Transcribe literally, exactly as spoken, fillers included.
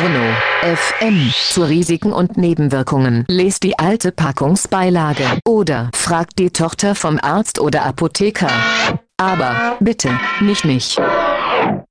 Porno F M. Zu Risiken und Nebenwirkungen. Lest die alte Packungsbeilage. Oder fragt die Tochter vom Arzt oder Apotheker. Aber bitte, nicht mich.